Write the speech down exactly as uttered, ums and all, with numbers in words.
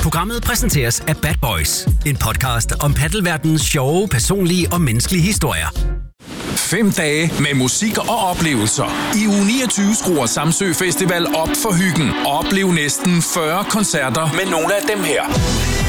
Programmet præsenteres af Bad Boys, en podcast om paddelverdenens sjove, personlige og menneskelige historier. Fem dage med musik og oplevelser. I uge niogtyve skruer Samsø Festival op for hyggen. Oplev næsten fyrre koncerter med nogle af dem her.